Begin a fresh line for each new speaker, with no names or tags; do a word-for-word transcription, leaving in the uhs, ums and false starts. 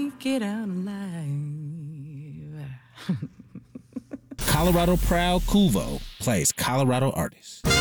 make it out alive.
Colorado Proud Kuvo plays Colorado artists.